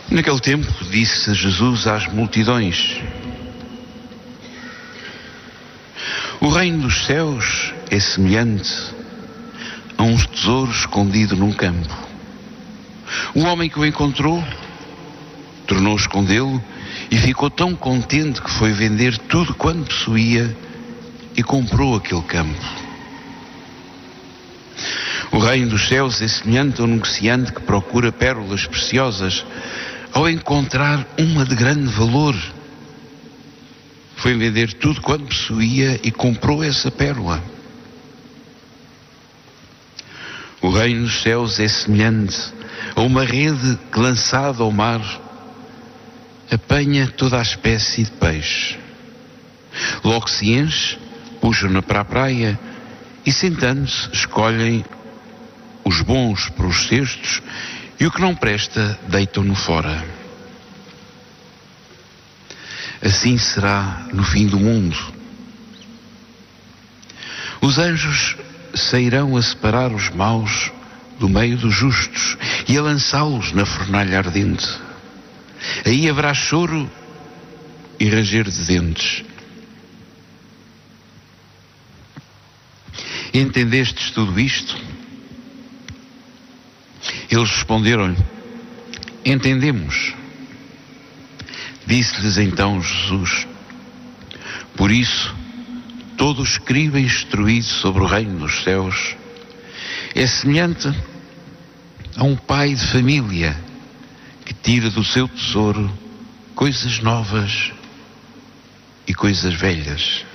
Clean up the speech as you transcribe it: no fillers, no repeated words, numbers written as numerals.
Naquele tempo disse Jesus às multidões: o reino dos céus é semelhante a um tesouro escondido num campo. O homem que o encontrou tornou a escondê-lo e ficou tão contente que foi vender tudo quanto possuía e comprou aquele campo. O reino dos céus é semelhante a um negociante que procura pérolas preciosas. Ao encontrar uma de grande valor, foi vender tudo quanto possuía e comprou essa pérola. O reino dos céus é semelhante a uma rede que, lançada ao mar, apanha toda a espécie de peixe. Logo se enche, puxam-na para a praia e, sentando-se, escolhem os bons para os cestos e o que não presta deitam-no fora. Assim será no fim do mundo. Os anjos sairão a separar os maus do meio dos justos e a lançá-los na fornalha ardente. Aí haverá choro e ranger de dentes. Entendestes tudo isto? Eles responderam-lhe: entendemos. Disse-lhes então Jesus: por isso, todo escriba instruído sobre o reino dos céus é semelhante a um pai de família que tira do seu tesouro coisas novas e coisas velhas.